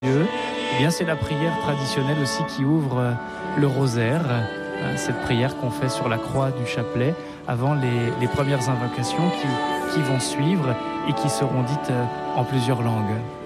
Dieu. Eh bien, c'est la prière traditionnelle aussi qui ouvre le rosaire, cette prière qu'on fait sur la croix du chapelet avant les premières invocations qui vont suivre et qui seront dites en plusieurs langues.